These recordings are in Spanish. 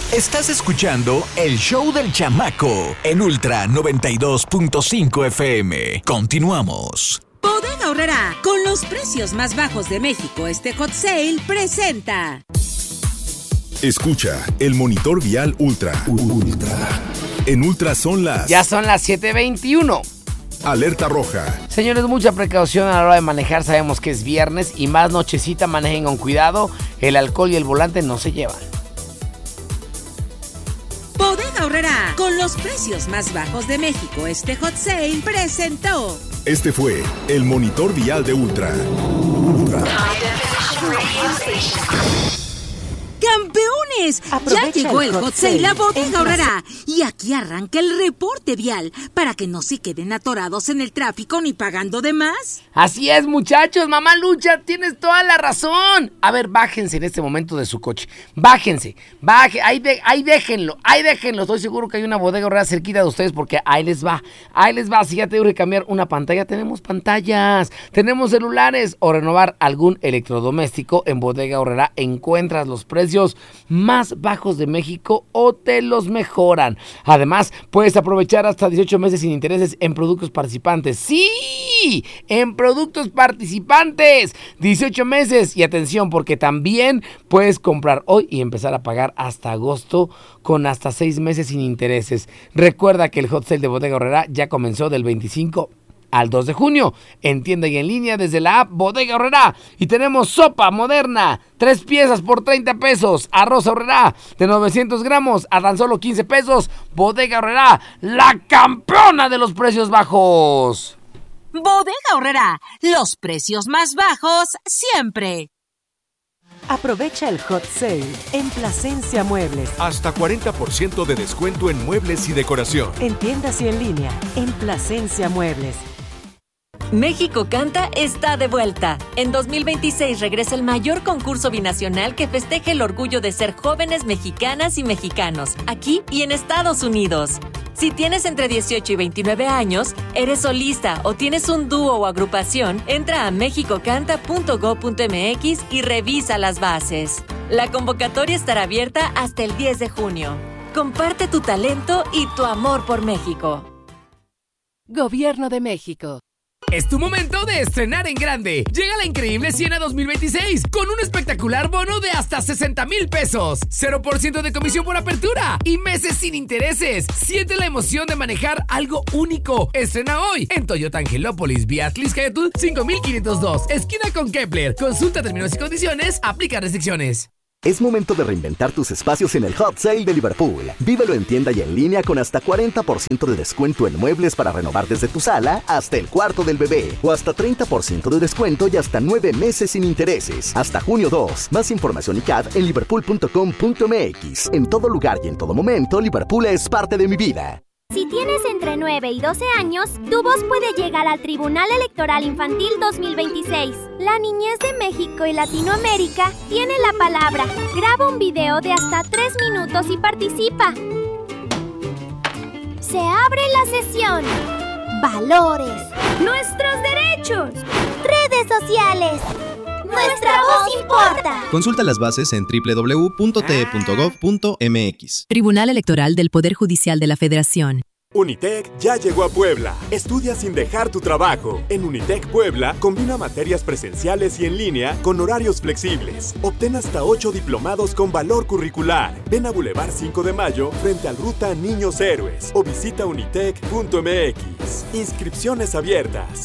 Estás escuchando el show del chamaco en Ultra 92.5 FM. Continuamos. Bodega Aurrerá, con los precios más bajos de México, este Hot Sale presenta. Escucha el monitor vial Ultra. En Ultra son las... Ya son las 7:21. Alerta roja. Señores, mucha precaución a la hora de manejar. Sabemos que es viernes y más nochecita, manejen con cuidado. El alcohol y el volante no se llevan. Bodega Aurrerá, con los precios más bajos de México, este Hot Sale presentó. Este fue el monitor vial de Ultra. ¡Campeones! Ya llegó el Hot Sale a Bodega Aurrerá. Y aquí arranca el reporte vial para que no se queden atorados en el tráfico ni pagando de más. Así es, muchachos. Mamá Lucha, tienes toda la razón. A ver, bájense en este momento de su coche. Bájense. Ahí déjenlo. Estoy seguro que hay una Bodega Aurrerá cerquita de ustedes porque ahí les va. Si ya tengo que cambiar una pantalla, tenemos pantallas, tenemos celulares o renovar algún electrodoméstico. En Bodega Aurrerá encuentras los precios más bajos de México o te los mejoran. Además, puedes aprovechar hasta 18 meses sin intereses en productos participantes. ¡Sí! En productos participantes. 18 meses. Y atención, porque también puedes comprar hoy y empezar a pagar hasta agosto con hasta 6 meses sin intereses. Recuerda que el Hot Sale de Bodega Aurrerá ya comenzó del 25 al 2 de junio, en tienda y en línea desde la app Bodega Aurrerá. Y tenemos sopa moderna, 3 piezas por 30 pesos. Arroz Aurrerá de 900 gramos a tan solo 15 pesos. Bodega Aurrerá, la campeona de los precios bajos. Bodega Aurrerá, los precios más bajos siempre. Aprovecha el Hot Sale en Plasencia Muebles. Hasta 40% de descuento en muebles y decoración. En tiendas y en línea, en Plasencia Muebles. México Canta está de vuelta. En 2026 regresa el mayor concurso binacional que festeje el orgullo de ser jóvenes mexicanas y mexicanos, aquí y en Estados Unidos. Si tienes entre 18 y 29 años, eres solista o tienes un dúo o agrupación, entra a mexicocanta.go.mx y revisa las bases. La convocatoria estará abierta hasta el 10 de junio. Comparte tu talento y tu amor por México. Gobierno de México. Es tu momento de estrenar en grande. Llega la increíble Siena 2026 con un espectacular bono de hasta 60,000 pesos. 0% de comisión por apertura y meses sin intereses. Siente la emoción de manejar algo único. Estrena hoy en Toyota Angelópolis, vía Atliscaetud 5502, esquina con Kepler. Consulta términos y condiciones, aplica restricciones. Es momento de reinventar tus espacios en el Hot Sale de Liverpool. Vívelo en tienda y en línea con hasta 40% de descuento en muebles para renovar desde tu sala hasta el cuarto del bebé. O hasta 30% de descuento y hasta 9 meses sin intereses. Hasta junio 2. Más información y CAD en liverpool.com.mx. En todo lugar y en todo momento, Liverpool es parte de mi vida. Si tienes entre 9 y 12 años, tu voz puede llegar al Tribunal Electoral Infantil 2026. La niñez de México y Latinoamérica tiene la palabra. Graba un video de hasta 3 minutos y participa. Se abre la sesión. Valores. Nuestros derechos. Redes sociales. Nuestra voz importa. Consulta las bases en www.te.gov.mx. Tribunal Electoral del Poder Judicial de la Federación. Unitec ya llegó a Puebla. Estudia sin dejar tu trabajo. En Unitec Puebla combina materias presenciales y en línea con horarios flexibles. Obtén hasta 8 diplomados con valor curricular. Ven a Boulevard 5 de Mayo frente al Ruta Niños Héroes o visita unitec.mx. Inscripciones abiertas.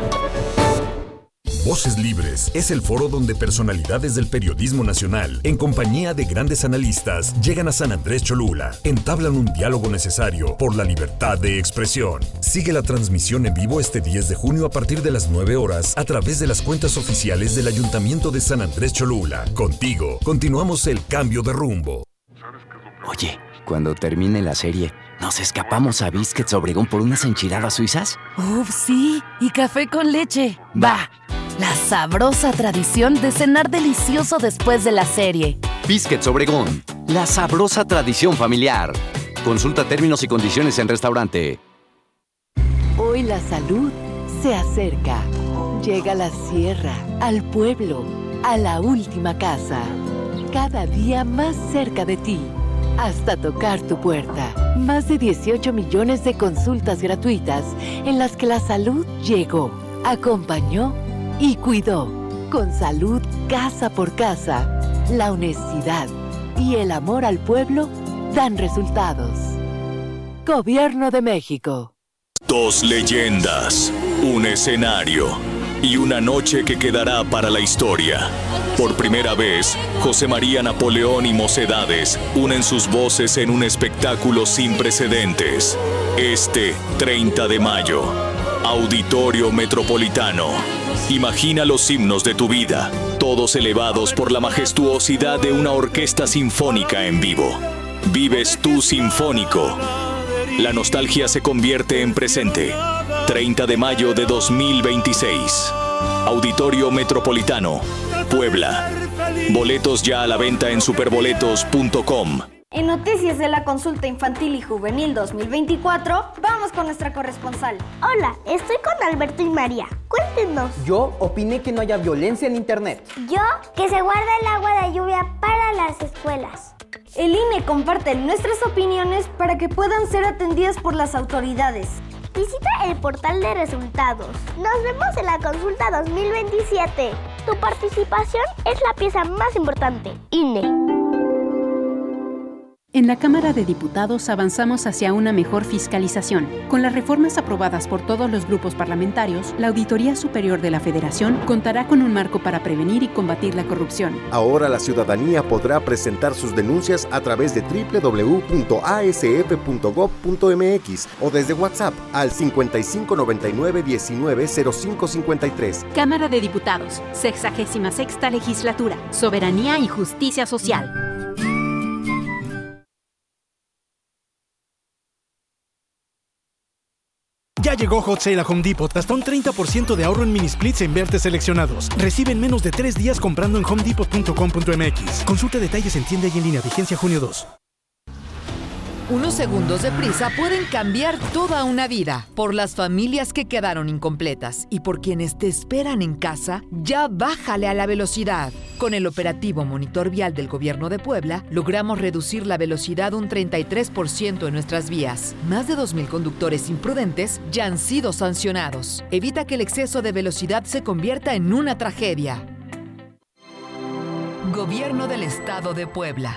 Voces Libres es el foro donde personalidades del periodismo nacional, en compañía de grandes analistas, llegan a San Andrés Cholula, entablan un diálogo necesario por la libertad de expresión. Sigue la transmisión en vivo este 10 de junio a partir de las 9 horas a través de las cuentas oficiales del Ayuntamiento de San Andrés Cholula. Contigo, continuamos el cambio de rumbo. Oye, cuando termine la serie, ¿nos escapamos a Biscuits Obregón por unas enchiladas suizas? ¡Uf, sí! Y café con leche. ¡Va! La sabrosa tradición de cenar delicioso después de la serie. Biscuits Obregón, la sabrosa tradición familiar. Consulta términos y condiciones en restaurante. Hoy la salud se acerca. Llega a la sierra, al pueblo, a la última casa. Cada día más cerca de ti. hasta tocar tu puerta. Más de 18 millones de consultas gratuitas en las que la salud llegó, acompañó y cuidó. Con salud casa por casa, la honestidad y el amor al pueblo dan resultados. Gobierno de México. 2 leyendas, un escenario y una noche que quedará para la historia. Por primera vez, José María Napoleón y Mocedades unen sus voces en un espectáculo sin precedentes. Este 30 de mayo, Auditorio Metropolitano. Imagina los himnos de tu vida, todos elevados por la majestuosidad de una orquesta sinfónica en vivo. Vives tú sinfónico. La nostalgia se convierte en presente. 30 de mayo de 2026. Auditorio Metropolitano, Puebla. Boletos ya a la venta en superboletos.com. En Noticias de la Consulta Infantil y Juvenil 2024, vamos con nuestra corresponsal. Hola, estoy con Alberto y María. Cuéntenos. Yo opiné que no haya violencia en internet. Yo, que se guarda el agua de lluvia para las escuelas. El INE comparte nuestras opiniones para que puedan ser atendidas por las autoridades. Visita el portal de resultados. Nos vemos en la consulta 2027. Tu participación es la pieza más importante. INE. En la Cámara de Diputados avanzamos hacia una mejor fiscalización. Con las reformas aprobadas por todos los grupos parlamentarios, la Auditoría Superior de la Federación contará con un marco para prevenir y combatir la corrupción. Ahora la ciudadanía podrá presentar sus denuncias a través de www.asf.gov.mx o desde WhatsApp al 5599-190553. Cámara de Diputados, 66ª Legislatura, Soberanía y Justicia Social. Ya llegó Hot Sale a Home Depot. Hasta un 30% de ahorro en mini splits e invertes seleccionados. Recibe en menos de 3 días comprando en homedepot.com.mx. Consulta detalles en tienda y en línea. Vigencia junio 2. Unos segundos de prisa pueden cambiar toda una vida. Por las familias que quedaron incompletas y por quienes te esperan en casa, ya bájale a la velocidad. Con el operativo Monitor Vial del Gobierno de Puebla, logramos reducir la velocidad un 33% en nuestras vías. Más de 2,000 conductores imprudentes ya han sido sancionados. Evita que el exceso de velocidad se convierta en una tragedia. Gobierno del Estado de Puebla.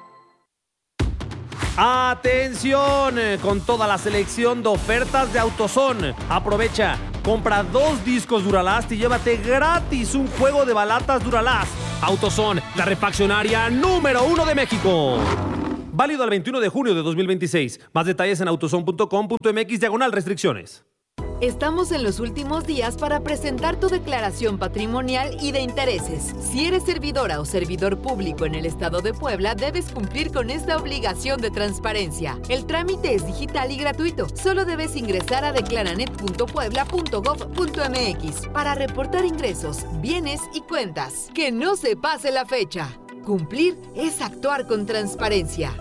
¡Atención! Con toda la selección de ofertas de AutoZone. Aprovecha, compra 2 discos Duralast y llévate gratis un juego de balatas Duralast. AutoZone, la refaccionaria número 1 de México. Válido al 21 de junio de 2026. Más detalles en autozone.com.mx/restricciones. Estamos en los últimos días para presentar tu declaración patrimonial y de intereses. Si eres servidora o servidor público en el Estado de Puebla, debes cumplir con esta obligación de transparencia. El trámite es digital y gratuito. Solo debes ingresar a declaranet.puebla.gov.mx para reportar ingresos, bienes y cuentas. Que no se pase la fecha. Cumplir es actuar con transparencia.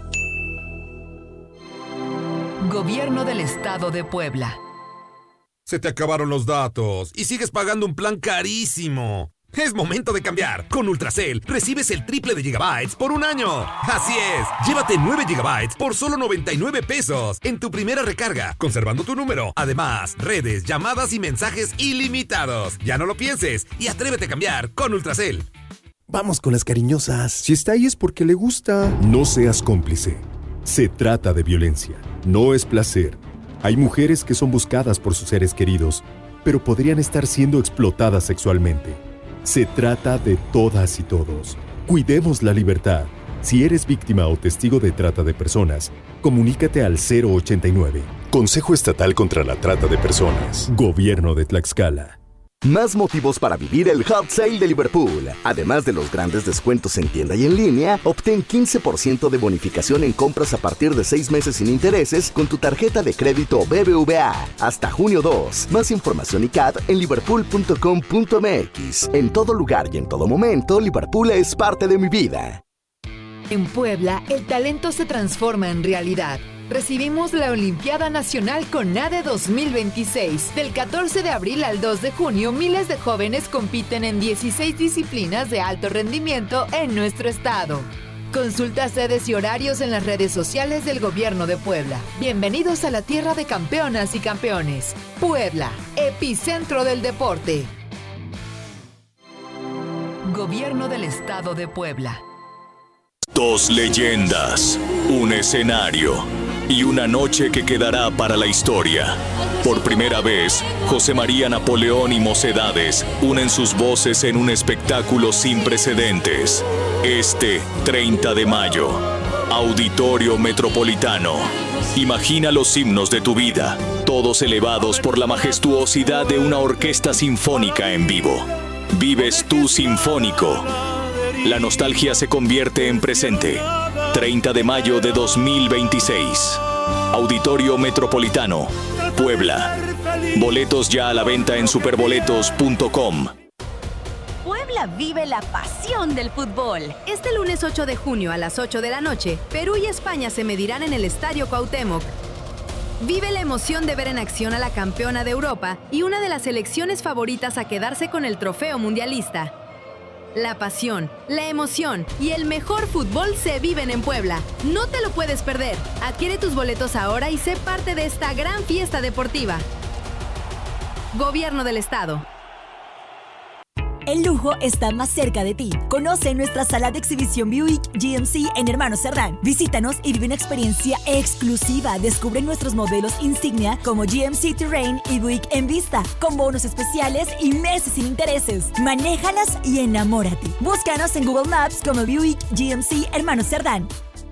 Gobierno del Estado de Puebla. Se te acabaron los datos y sigues pagando un plan carísimo. Es momento de cambiar. Con Ultracel recibes el triple de gigabytes por un año. Así es, llévate 9 gigabytes por solo 99 pesos en tu primera recarga, conservando tu número. Además, redes, llamadas y mensajes ilimitados. Ya no lo pienses y atrévete a cambiar con Ultracel. Vamos con las cariñosas. Si está ahí es porque le gusta. No seas cómplice. Se trata de violencia, no es placer. Hay mujeres que son buscadas por sus seres queridos, pero podrían estar siendo explotadas sexualmente. Se trata de todas y todos. Cuidemos la libertad. Si eres víctima o testigo de trata de personas, comunícate al 089. Consejo Estatal contra la Trata de Personas. Gobierno de Tlaxcala. Más motivos para vivir el Hot Sale de Liverpool. Además de los grandes descuentos en tienda y en línea, obtén 15% de bonificación en compras a partir de 6 meses sin intereses con tu tarjeta de crédito BBVA. Hasta junio 2. Más información y CAD en liverpool.com.mx. En todo lugar y en todo momento, Liverpool es parte de mi vida. En Puebla, el talento se transforma en realidad. Recibimos la Olimpiada Nacional CONADE 2026. Del 14 de abril al 2 de junio, miles de jóvenes compiten en 16 disciplinas de alto rendimiento en nuestro estado. Consulta sedes y horarios en las redes sociales del Gobierno de Puebla. Bienvenidos a la tierra de campeonas y campeones. Puebla, epicentro del deporte. Gobierno del Estado de Puebla. Dos leyendas, un escenario y una noche que quedará para la historia. Por primera vez, José María Napoleón y Mocedades unen sus voces en un espectáculo sin precedentes. Este 30 de mayo, Auditorio Metropolitano. Imagina los himnos de tu vida, todos elevados por la majestuosidad de una orquesta sinfónica en vivo. Vives tú sinfónico. La nostalgia se convierte en presente. 30 de mayo de 2026. Auditorio Metropolitano, Puebla. Boletos ya a la venta en superboletos.com. Puebla vive la pasión del fútbol. Este lunes 8 de junio a las 8 de la noche, Perú y España se medirán en el Estadio Cuauhtémoc. Vive la emoción de ver en acción a la campeona de Europa y una de las selecciones favoritas a quedarse con el trofeo mundialista. La pasión, la emoción y el mejor fútbol se viven en Puebla. No te lo puedes perder. Adquiere tus boletos ahora y sé parte de esta gran fiesta deportiva. Gobierno del Estado. El lujo está más cerca de ti. Conoce nuestra sala de exhibición Buick GMC en Hermanos Cerdán. Visítanos y vive una experiencia exclusiva. Descubre nuestros modelos insignia como GMC Terrain y Buick en vista, con bonos especiales y meses sin intereses. Manéjalas y enamórate. Búscanos en Google Maps como Buick GMC Hermanos Cerdán.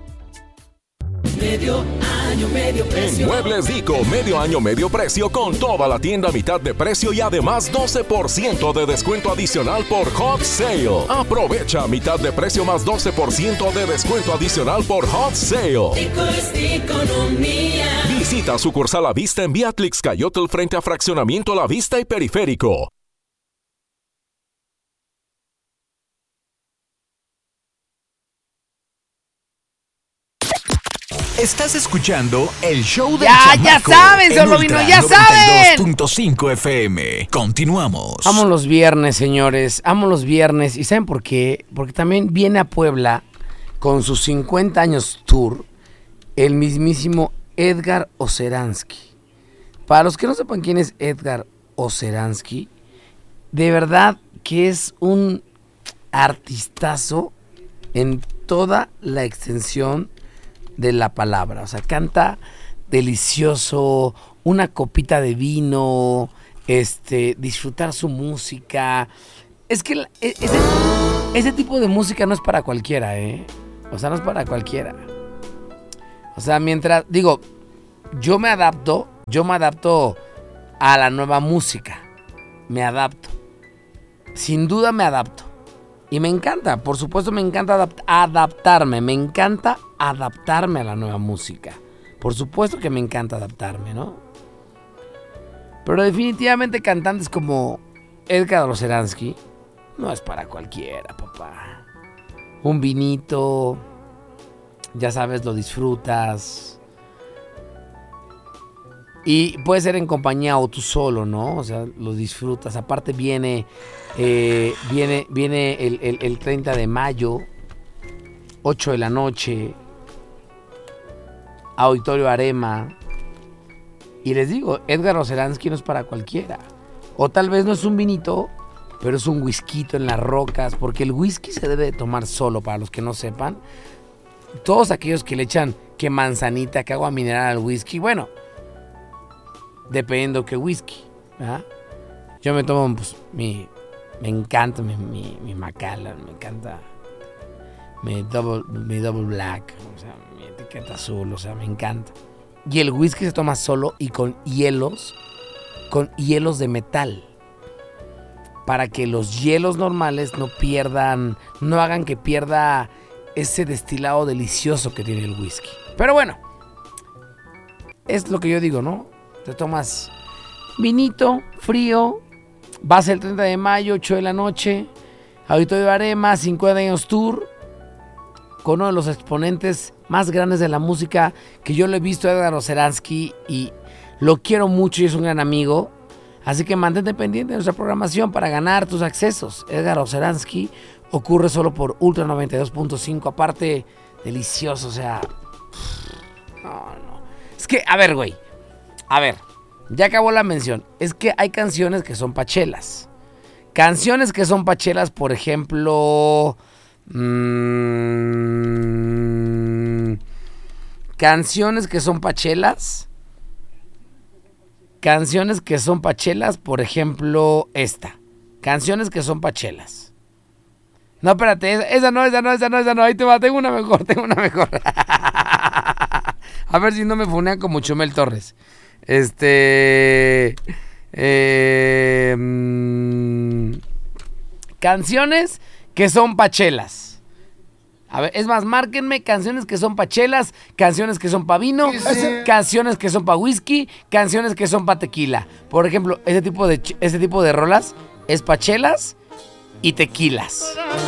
Medio año, medio precio. En Muebles Dico, medio año, medio precio con toda la tienda a mitad de precio y además 12% de descuento adicional por Hot Sale. Aprovecha mitad de precio más 12% de descuento adicional por Hot Sale. Dico es economía. Visita sucursal La Vista en Beatrix Cayotl frente a Fraccionamiento La Vista y Periférico. Estás escuchando el show del Ya saben, solo vino, ya saben. 92.5 FM. Continuamos. Amo los viernes, señores. Amo los viernes. ¿Y saben por qué? Porque también viene a Puebla con sus 50 años tour el mismísimo Edgar Oceransky. Para los que no sepan quién es Edgar Oceransky, de verdad que es un artistazo en toda la extensión de la palabra. O sea, canta delicioso, una copita de vino, disfrutar su música. Es que ese tipo de música no es para cualquiera, ¿eh? O sea, no es para cualquiera. O sea, mientras, digo, yo me adapto a la nueva música. Me adapto. Sin duda me adapto. Y me encanta, por supuesto me encanta adaptarme, me encanta adaptarme a la nueva música. Por supuesto que me encanta adaptarme, ¿no? Pero definitivamente cantantes como Edgar Oceransky no es para cualquiera, papá. Un vinito, ya sabes, lo disfrutas. Y puede ser en compañía o tú solo, ¿no? O sea, lo disfrutas. Aparte viene el 30 de mayo, 8 de la noche, Auditorio Arema. Y les digo, Edgar Oceransky no es para cualquiera. O tal vez no es un vinito, pero es un whisky en las rocas. Porque el whisky se debe de tomar solo, para los que no sepan. Todos aquellos que le echan que manzanita, que agua mineral al whisky, bueno, dependiendo qué whisky, ¿verdad? Yo me tomo, pues, me encanta mi Macallan, me encanta mi double black, o sea, mi etiqueta azul, o sea, me encanta. Y el whisky se toma solo y con hielos de metal, para que los hielos normales no hagan que pierda ese destilado delicioso que tiene el whisky. Pero bueno, es lo que yo digo, ¿no? Te tomas vinito, frío, vas el 30 de mayo, 8 de la noche, Auditorio Arema, 50 años tour, con uno de los exponentes más grandes de la música que yo lo he visto, Edgar Oceransky, y lo quiero mucho y es un gran amigo. Así que mantente pendiente de nuestra programación para ganar tus accesos. Edgar Oceransky, ocurre solo por Ultra 92.5. Aparte, delicioso, o sea... No. Es que, a ver, güey. A ver, ya acabó la mención. Es que hay canciones que son pachelas. Canciones que son pachelas, por ejemplo... Canciones que son pachelas. Canciones que son pachelas, por ejemplo, esta. Canciones que son pachelas. No, espérate, esa no. Ahí te va, tengo una mejor. A ver si no me funean como Chumel Torres. Canciones que son pachelas. A ver, es más, márquenme canciones que son pachelas, canciones que son pa' vino, canciones que son pa' whisky, canciones que son pa' tequila. Por ejemplo, ese tipo de rolas es pachelas y tequilas.